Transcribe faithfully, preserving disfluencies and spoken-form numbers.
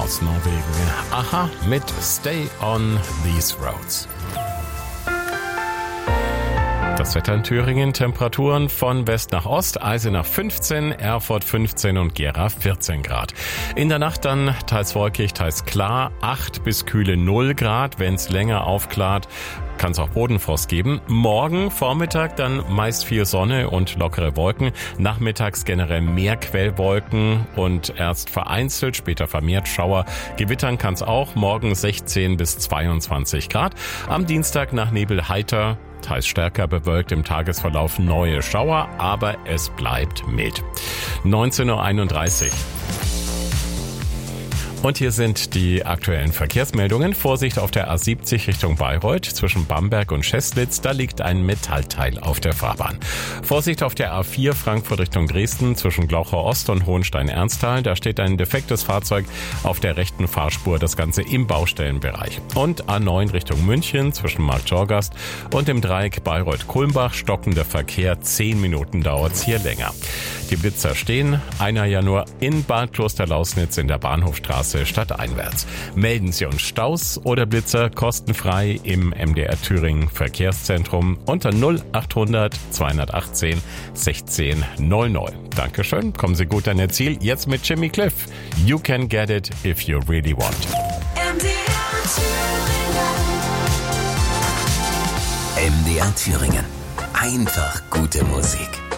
aus Norwegen. Aha, mit Stay on These Roads. Das Wetter in Thüringen, Temperaturen von West nach Ost, Eisenach fünfzehn, Erfurt fünfzehn und Gera vierzehn Grad. In der Nacht dann teils wolkig, teils klar, acht bis kühle null Grad. Wenn es länger aufklart, kann es auch Bodenfrost geben. Morgen Vormittag dann meist viel Sonne und lockere Wolken. Nachmittags generell mehr Quellwolken und erst vereinzelt, später vermehrt Schauer. Gewittern kann es auch. Morgen sechzehn bis zweiundzwanzig Grad. Am Dienstag nach Nebel heiter, teils stärker bewölkt, im Tagesverlauf neue Schauer, aber es bleibt mild. neunzehn Uhr einunddreißig. Und hier sind die aktuellen Verkehrsmeldungen. Vorsicht auf der A siebzig Richtung Bayreuth zwischen Bamberg und Scheslitz. Da liegt ein Metallteil auf der Fahrbahn. Vorsicht auf der A vier Frankfurt Richtung Dresden zwischen Glauchau Ost und Hohenstein-Ernsthal. Da steht ein defektes Fahrzeug auf der rechten Fahrspur. Das Ganze im Baustellenbereich. Und A neun Richtung München zwischen Marktjorgast und dem Dreieck Bayreuth-Kulmbach. Stockender Verkehr. Zehn Minuten dauert's hier länger. Die Blitzer stehen. Einer ja nur in Bad Klosterlausnitz in der Bahnhofstraße stadteinwärts. Melden Sie uns Staus oder Blitzer kostenfrei im M D R Thüringen Verkehrszentrum unter null achthundert zweihundertachtzehn sechzehn null null. Dankeschön, kommen Sie gut an Ihr Ziel. Jetzt mit Jimmy Cliff. You can get it if you really want. M D R Thüringen. M D R Thüringen. Einfach gute Musik.